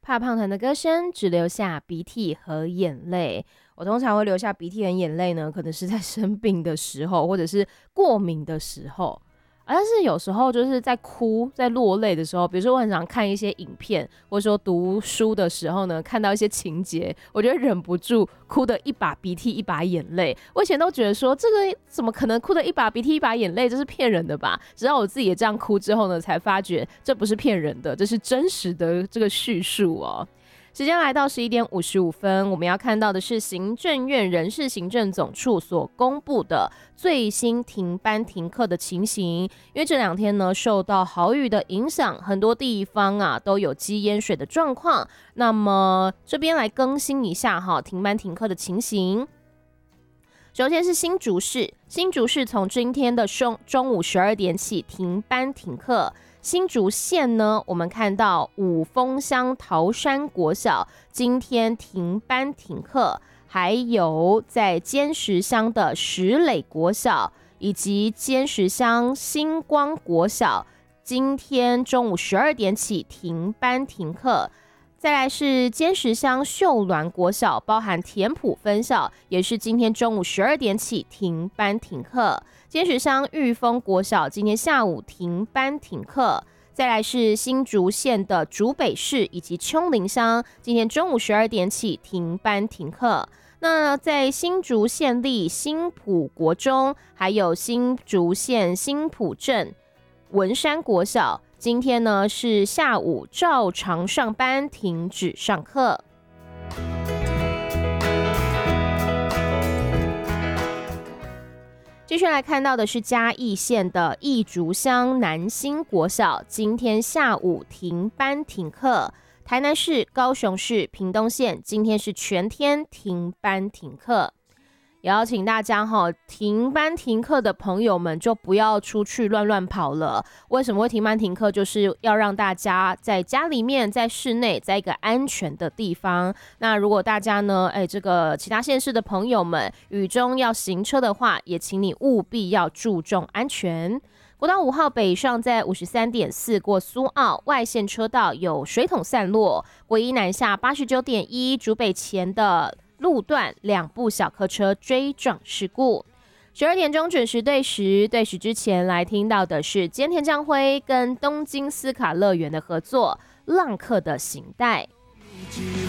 怕胖团的歌声只留下鼻涕和眼泪。我通常会留下鼻涕和眼泪呢，可能是在生病的时候，或者是过敏的时候。但是有时候就是在哭、在落泪的时候，比如说我很常看一些影片，或者说读书的时候呢，看到一些情节，我觉得忍不住哭得一把鼻涕一把眼泪。我以前都觉得说，这个怎么可能哭得一把鼻涕一把眼泪，这是骗人的吧？直到我自己也这样哭之后呢，才发觉这不是骗人的，这是真实的这个叙述哦。时间来到11:55，我们要看到的是行政院人事行政总处所公布的最新停班停课的情形。因为这两天呢，受到豪雨的影响，很多地方啊都有积淹水的状况。那么这边来更新一下停班停课的情形。首先是新竹市，新竹市从今天的中午12点起停班停课。新竹县呢，我们看到五峰乡桃山国小今天停班停课，还有在尖石乡的石垒国小以及尖石乡星光国小今天中午12点起停班停课。再来是尖石乡秀峦国小，包含田埔分校，也是今天中午12点起停班停课。尖石乡玉峰国小今天下午停班停课。再来是新竹县的竹北市以及丘陵乡，今天中午12点起停班停课。那在新竹县立新埔国中，还有新竹县新埔镇文山国小，今天呢是下午照常上班，停止上课。继续来看到的是嘉义县的义竹乡南新国小，今天下午停班停课。台南市、高雄市、屏东县今天是全天停班停课。也要请大家停班停课的朋友们就不要出去乱跑了。为什么会停班停课？就是要让大家在家里面，在室内，在一个安全的地方。那如果大家呢，这个其他县市的朋友们雨中要行车的话，也请你务必要注重安全。国道5号北上在53.4过苏澳外线车道有水桶散落，国一南下89.1竹北前的路段2部小客车追撞事故。12点钟准时对时之前来听到的是菅田将晖跟东京斯卡乐园的合作《浪客的行带》。